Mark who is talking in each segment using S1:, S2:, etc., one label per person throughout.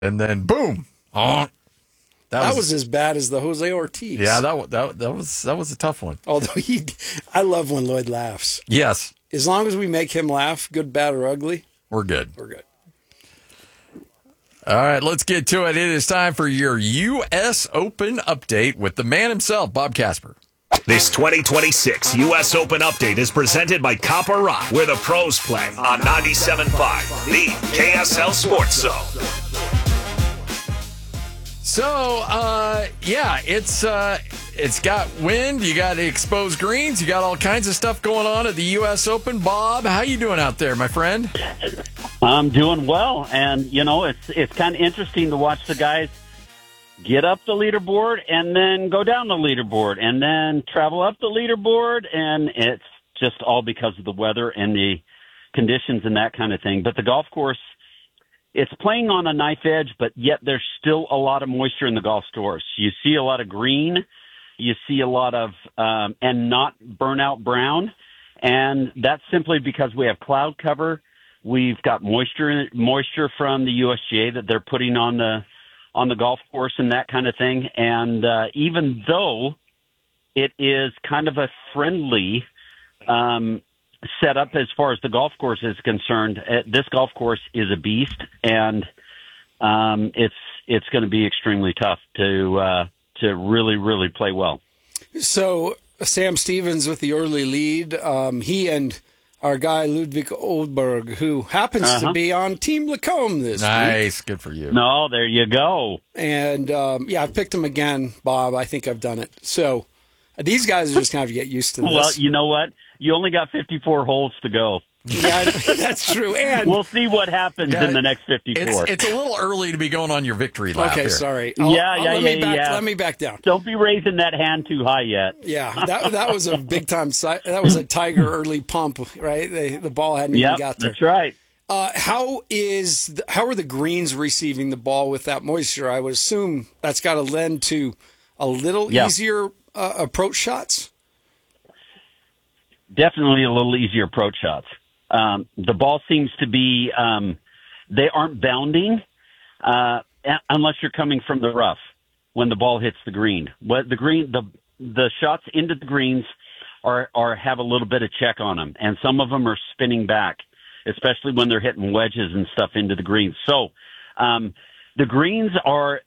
S1: and then boom. Oh,
S2: that was as bad as the Jose Ortiz.
S1: Yeah, that was a tough one.
S2: Although I love when Lloyd laughs.
S1: Yes.
S2: As long as we make him laugh, good, bad, or ugly,
S1: we're good.
S2: We're good.
S1: All right, let's get to it. It is time for your U.S. Open update with the man himself, Bob Casper.
S3: This 2026 U.S. Open update is presented by Copper Rock, where the pros play on 97.5, the KSL Sports Zone.
S1: So, it's got wind, you got exposed greens, you got all kinds of stuff going on at the U.S. Open. Bob, how you doing out there, my friend?
S4: I'm doing well, and, it's kind of interesting to watch the guys get up the leaderboard and then go down the leaderboard and then travel up the leaderboard, and it's just all because of the weather and the conditions and that kind of thing. But the golf course, it's playing on a knife edge, but yet there's still a lot of moisture in the golf course. You see a lot of green, you see a lot of, and not burnout brown. And that's simply because we have cloud cover. We've got moisture from the USGA that they're putting on the golf course and that kind of thing. And, even though it is kind of a friendly, set up as far as the golf course is concerned, this golf course is a beast, and it's going to be extremely tough to really, really play well.
S2: So Sam Stevens with the early lead, he and our guy Ludwig Oldberg, who happens to be on Team Lacombe this week.
S1: Nice, good for you.
S4: No, there you go.
S2: And I've picked him again, Bob. I think I've done it. So these guys are just going to have to get used to this.
S4: Well, you know what? You only got 54 holes to go.
S2: Yeah, that's true. And
S4: we'll see what happens in the next 54.
S1: It's a little early to be going on your victory lap.
S2: Okay,
S1: here.
S2: Sorry.
S4: Let
S2: me back down.
S4: Don't be raising that hand too high yet.
S2: Yeah, that was a big time. That was a Tiger early pump, right? The ball hadn't even got there.
S4: That's right.
S2: How are the greens receiving the ball with that moisture? I would assume that's got to lend to a little easier approach shots.
S4: Definitely a little easier approach shots. The ball seems to be, they aren't bounding, unless you're coming from the rough when the ball hits the green. But the shots into the greens have a little bit of check on them, and some of them are spinning back, especially when they're hitting wedges and stuff into the greens. So, the greens are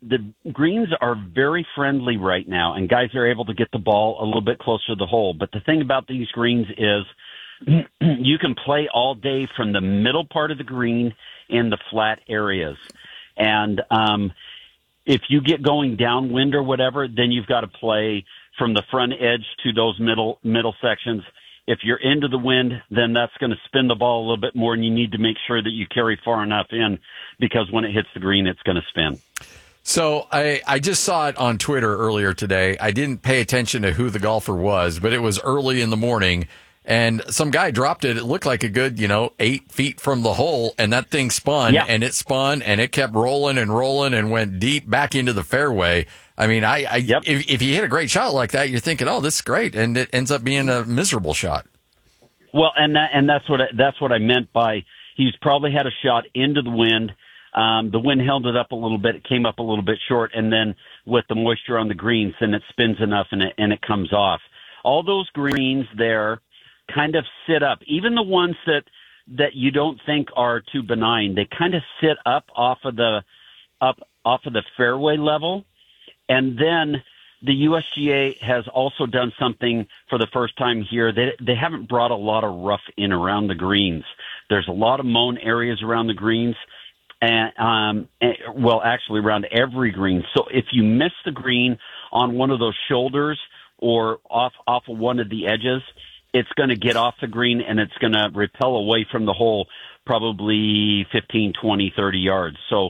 S4: very friendly right now, and guys are able to get the ball a little bit closer to the hole. But the thing about these greens is you can play all day from the middle part of the green in the flat areas. And if you get going downwind or whatever, then you've got to play from the front edge to those middle sections. If you're into the wind, then that's going to spin the ball a little bit more, and you need to make sure that you carry far enough in, because when it hits the green, it's going to spin.
S1: So I just saw it on Twitter earlier today. I didn't pay attention to who the golfer was, but it was early in the morning, and some guy dropped it. It looked like a good, 8 feet from the hole, and that thing spun, and it spun, and it kept rolling and went deep back into the fairway. I mean, if you hit a great shot like that, you're thinking, oh, this is great, and it ends up being a miserable shot.
S4: Well, and that's what I meant by he's probably had a shot into the wind. The wind held it up a little bit. It came up a little bit short, and then with the moisture on the greens, then it spins enough and it comes off. All those greens there kind of sit up. Even the ones that you don't think are too benign, they kind of sit up off of the fairway level. And then the USGA has also done something for the first time here. They haven't brought a lot of rough in around the greens. There's a lot of mown areas around the greens, and actually around every green. So if you miss the green on one of those shoulders or off of one of the edges, it's going to get off the green and it's going to repel away from the hole probably 15, 20, 30 yards. So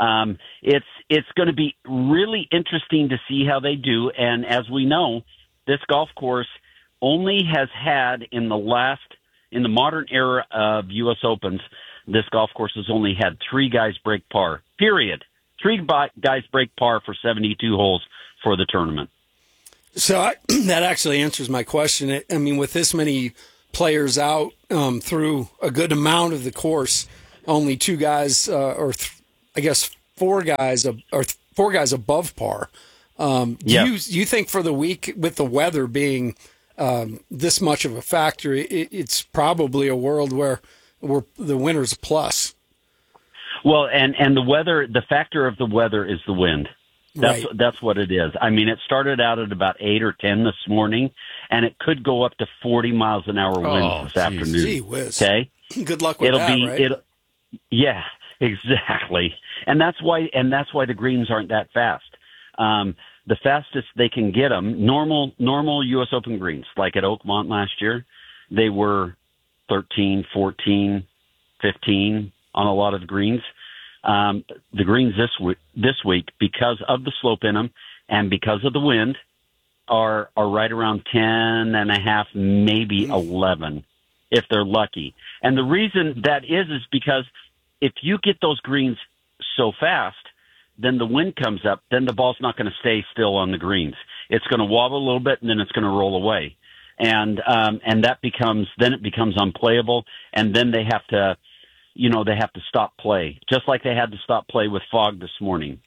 S4: it's going to be really interesting to see how they do. And as we know, this golf course only has had in the modern era of U.S. Opens, this golf course has only had 3 guys break par, period. 3 guys break par for 72 holes for the tournament.
S2: So that actually answers my question. I mean, with this many players out through a good amount of the course, only 2 guys, four guys above par. Do you think for the week, with the weather being this much of a factor, it's probably a world where the winner's a plus?
S4: Well, and the weather, the factor of the weather is the wind. That's what it is. I mean, it started out at about 8 or 10 this morning, and it could go up to 40 miles an hour winds this afternoon.
S2: Gee whiz.
S4: Okay,
S2: good luck with that. Right?
S4: Yeah, exactly. And that's why the greens aren't that fast. The fastest they can get them, normal U.S. Open greens, like at Oakmont last year, they were 13, 14, 15 on a lot of the greens. The greens this week, because of the slope in them and because of the wind, are right around 10.5, maybe 11, if they're lucky. And the reason that is because if you get those greens so fast, then the wind comes up, then the ball's not going to stay still on the greens. It's going to wobble a little bit, and then it's going to roll away. And that becomes unplayable, and then they have to stop play, just like they had to stop play with fog this morning.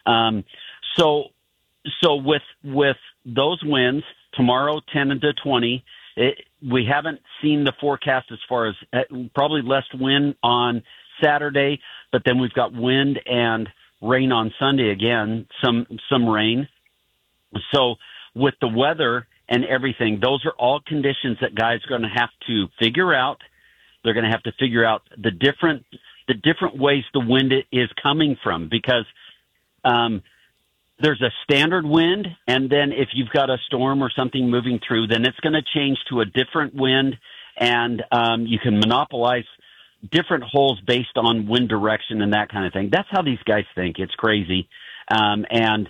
S4: So with those winds, tomorrow 10 to 20, we haven't seen the forecast as far as probably less wind on Saturday, but then we've got wind and rain on Sunday again, some rain. So with the weather and everything, those are all conditions that guys are going to have to figure out. They're going to have to figure out the different ways the wind is coming from, because there's a standard wind, and then if you've got a storm or something moving through, then it's going to change to a different wind, and you can monopolize different holes based on wind direction and that kind of thing. That's how these guys think. It's crazy, and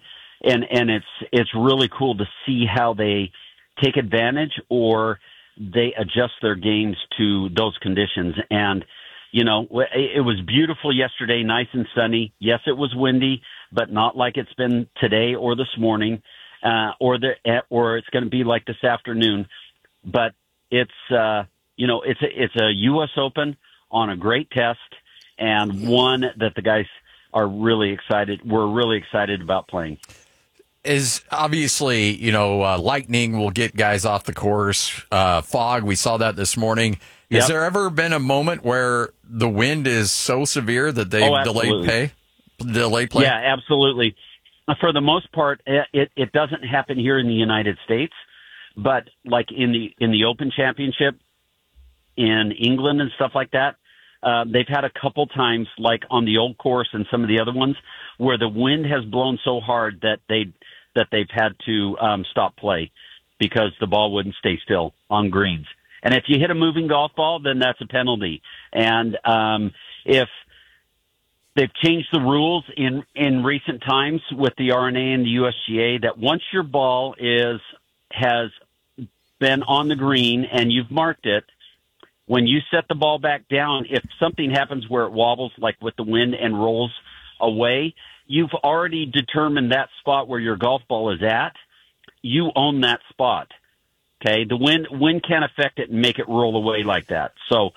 S4: it's really cool to see how they take advantage or they adjust their games to those conditions. And, it was beautiful yesterday, nice and sunny. Yes, it was windy, but not like it's been today or this morning, or it's going to be like this afternoon. But it's a U.S. Open on a great test, and one that the guys are really excited. We're really excited about playing.
S1: Is obviously, lightning will get guys off the course. Fog, we saw that this morning.
S4: Yep.
S1: Has there ever been a moment where the wind is so severe that they've delayed play?
S4: Yeah, absolutely. For the most part, it doesn't happen here in the United States, but like in the Open Championship in England and stuff like that, they've had a couple times, like on the old course and some of the other ones, where the wind has blown so hard that they've had to stop play because the ball wouldn't stay still on greens. And if you hit a moving golf ball, then that's a penalty. And if they've changed the rules in recent times with the R&A and the USGA, that once your ball has been on the green and you've marked it, when you set the ball back down, if something happens where it wobbles, like with the wind, and rolls away, you've already determined that spot where your golf ball is at. You own that spot. Okay, the wind can't affect it and make it roll away like that. So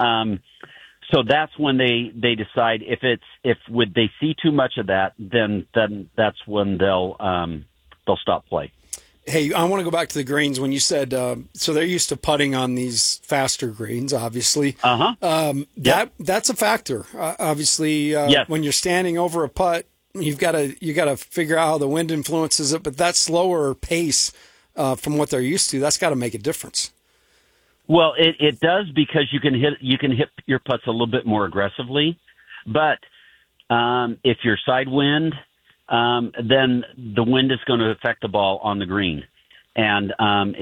S4: that's when they decide if they see too much of that, then that's when they'll stop play.
S2: Hey, I want to go back to the greens when you said so they're used to putting on these faster greens, obviously. That's a factor. Obviously,
S4: yes.
S2: When you're standing over a putt, you got to figure out how the wind influences it. But that slower pace from what they're used to, that's got to make a difference.
S4: Well, it does, because you can hit your putts a little bit more aggressively, but if you're side wind, then the wind is going to affect the ball on the green, and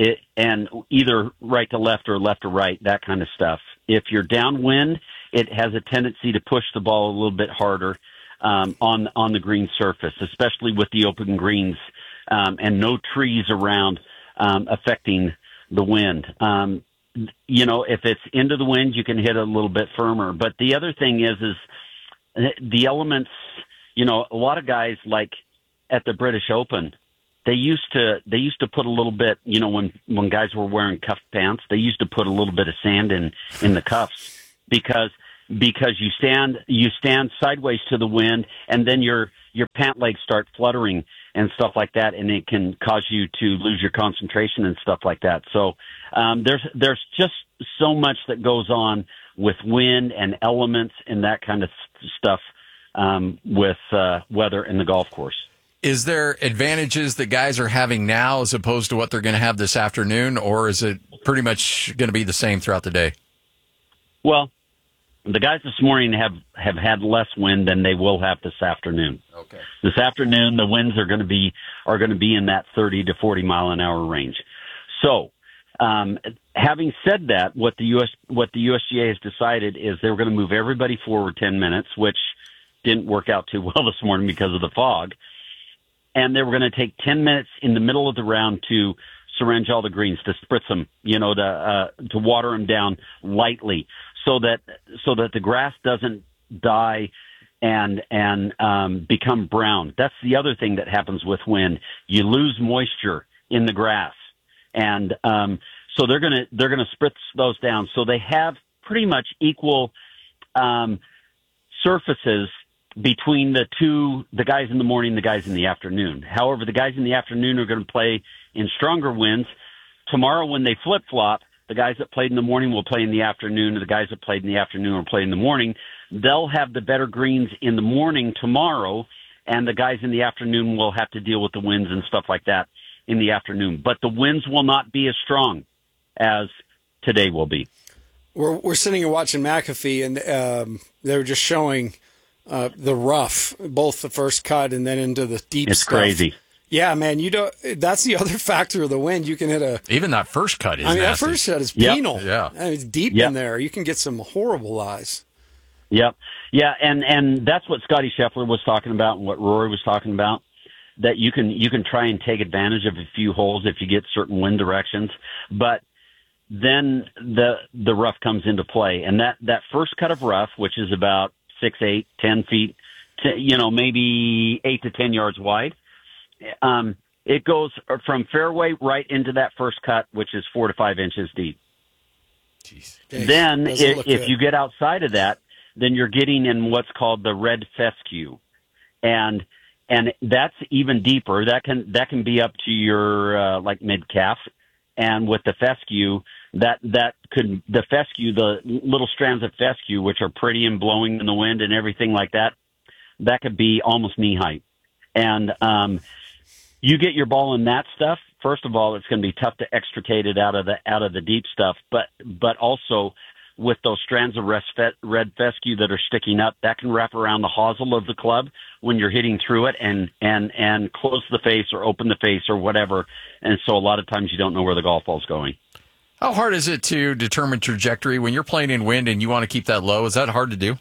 S4: either right to left or right, that kind of stuff. If you're downwind, it has a tendency to push the ball a little bit harder on the green surface, especially with the open greens and no trees around affecting the wind. If it's into the wind, you can hit a little bit firmer. But the other thing is the elements. A lot of guys, like at the British Open, they used to put a little bit, when guys were wearing cuffed pants, they used to put a little bit of sand in the cuffs, because because you stand sideways to the wind, and then your pant legs start fluttering and stuff like that, and it can cause you to lose your concentration and stuff like that. So there's just so much that goes on with wind and elements and that kind of stuff with weather in the golf course.
S1: Is there advantages that guys are having now as opposed to what they're going to have this afternoon, or is it pretty much going to be the same throughout the day?
S4: Well, the guys this morning have had less wind than they will have this afternoon.
S1: Okay.
S4: This afternoon, the winds are going to be in that 30 to 40 mile an hour range. So, having said that, what the USGA has decided is they're going to move everybody forward 10 minutes, which didn't work out too well this morning because of the fog. And they were going to take 10 minutes in the middle of the round to syringe all the greens, to spritz them, to water them down lightly, so that the grass doesn't die and become brown. That's the other thing that happens with wind. You lose moisture in the grass, and so they're gonna spritz those down. So they have pretty much equal surfaces between the guys in the morning and the guys in the afternoon. However, the guys in the afternoon are going to play in stronger winds. Tomorrow, when they flip-flop, the guys that played in the morning will play in the afternoon, and the guys that played in the afternoon will play in the morning. They'll have the better greens in the morning tomorrow, and the guys in the afternoon will have to deal with the winds and stuff like that in the afternoon. But the winds will not be as strong as today will be.
S2: We're sitting and watching McAfee, and they were just showing the rough, both the first cut and then into the deep
S4: It's
S2: stuff.
S4: crazy.
S2: Yeah, man, that's the other factor of the wind. You can hit
S1: even that first cut is
S2: that
S1: nasty.
S2: first cut is
S4: Yep.
S2: penal.
S1: Yeah.
S2: I mean, it's deep in there. You can get some horrible lies.
S4: Yep. Yeah, and that's what Scotty Scheffler was talking about and what Rory was talking about, that you can try and take advantage of a few holes if you get certain wind directions, but then the rough comes into play. And that first cut of rough, which is about 6, 8, 10 feet, maybe 8 to 10 yards wide, it goes from fairway right into that first cut, which is 4 to 5 inches deep.
S1: Jeez.
S4: Then if you get outside of that, then you're getting in what's called the red fescue. And that's even deeper. That can be up to your, like mid calf. And with the fescue, the little strands of fescue, which are pretty and blowing in the wind and everything like that, that could be almost knee height. And, you get your ball in that stuff. First of all, it's going to be tough to extricate it out of the deep stuff, but also with those strands of red fescue that are sticking up, that can wrap around the hosel of the club when you're hitting through it and close the face or open the face or whatever. And so a lot of times you don't know where the golf ball's going.
S1: How hard is it to determine trajectory when you're playing in wind and you want to keep that low? Is that hard to do?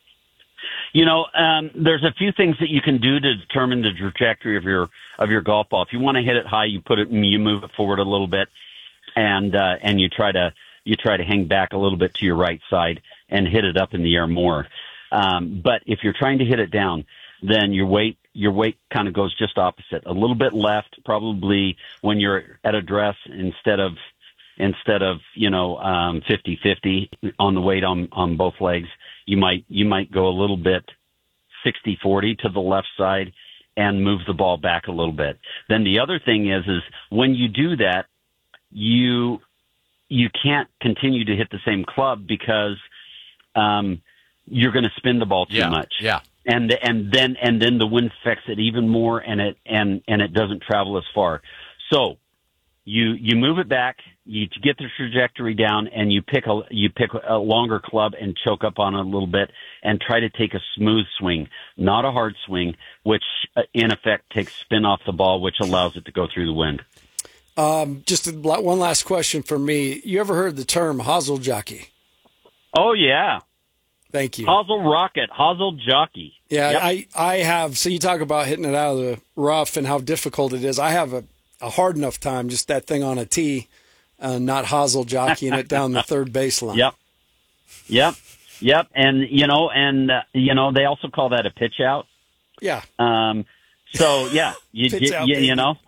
S4: There's a few things that you can do to determine the trajectory of your golf ball. If you want to hit it high, you move it forward a little bit, and you try to hang back a little bit to your right side and hit it up in the air more. But if you're trying to hit it down, then your weight kind of goes just opposite, a little bit left, probably when you're at address instead of 50-50 on the weight on both legs. You might go a little bit 60-40 to the left side and move the ball back a little bit. Then the other thing is when you do that, you can't continue to hit the same club because you're going to spin the ball too much.
S1: Yeah.
S4: And then the wind affects it even more, and it doesn't travel as far. So you move it back, you get the trajectory down, and you pick a longer club and choke up on it a little bit and try to take a smooth swing, not a hard swing, which in effect takes spin off the ball, which allows it to go through the wind.
S2: Just one last question for me. You ever heard the term hosel jockey?
S4: Oh, yeah.
S2: Thank you.
S4: Hosel rocket, hosel jockey.
S2: Yeah,
S4: Yep.
S2: I have. So you talk about hitting it out of the rough and how difficult it is. I have a hard enough time, just that thing on a tee, not hosel jockeying it down the third baseline.
S4: Yep. And, they also call that a pitch out.
S2: Yeah.
S4: So, yeah,
S2: Pitch out,
S4: you know.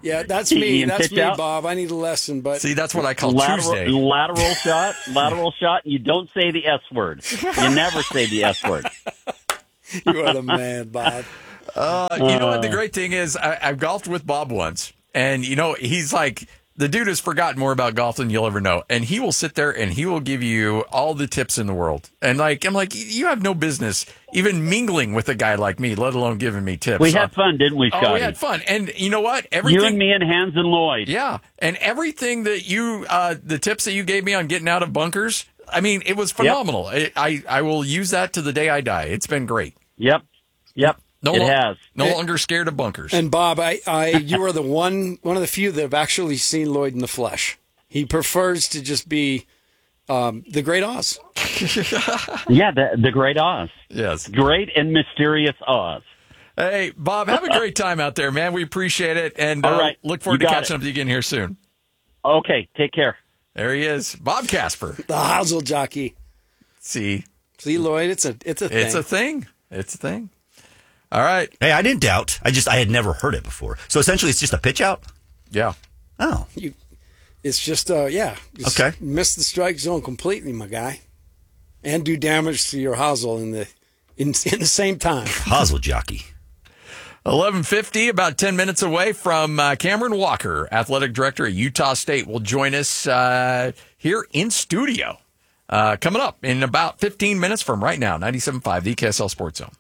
S2: Yeah, that's me.
S4: Ian,
S2: That's
S4: pitch
S2: me,
S4: out.
S2: Bob. I need a lesson, but
S1: See, that's what I call Tuesday.
S4: lateral shot. And you don't say the S word. You never say the S word.
S2: you are the man, Bob.
S1: You know what the great thing is? I've golfed with Bob once, and he's like, the dude has forgotten more about golf than you'll ever know, and he will sit there and he will give you all the tips in the world. And I'm like, you have no business even mingling with a guy like me, let alone giving me tips.
S4: We had fun, didn't we, Scotty?
S1: Oh, we had fun, and you know what? Everything,
S4: you and me and Hans and Lloyd.
S1: yeah, and everything that the tips that you gave me on getting out of bunkers. I mean, it was phenomenal.
S4: Yep.
S1: I will use that to the day I die. It's been great.
S4: Yep. Has.
S1: No longer scared of bunkers.
S2: And Bob, you are the one of the few that have actually seen Lloyd in the flesh. He prefers to just be the Great Oz.
S4: Yeah, the Great Oz.
S1: Yes.
S4: Great and mysterious Oz.
S1: Hey, Bob, have a great time out there, man. We appreciate it. And
S4: all right.
S1: Look forward to
S4: You got
S1: catching up with you again here soon.
S4: Okay, take care.
S1: There he is, Bob Casper.
S2: The Hazel jockey.
S1: See,
S2: Lloyd, it's a thing.
S1: It's a thing. It's a thing. All right.
S5: Hey, I didn't doubt. I had never heard it before. So essentially, it's just a pitch out.
S1: Yeah.
S5: Oh,
S2: It's just just
S5: Okay.
S2: miss the strike zone completely, my guy, and do damage to your Hazel in the same time.
S5: Hazel jockey.
S1: 11:50, about 10 minutes away from Cameron Walker, athletic director at Utah State, will join us here in studio. Coming up in about 15 minutes from right now, 97.5, the KSL Sports Zone.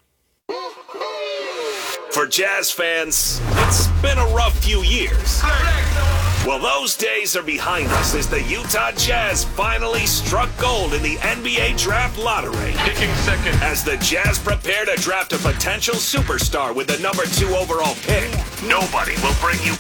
S3: For Jazz fans, it's been a rough few years. Well, those days are behind us as the Utah Jazz finally struck gold in the NBA Draft Lottery.
S6: Picking second.
S3: As the Jazz prepare to draft a potential superstar with the number 2 overall pick, nobody will bring you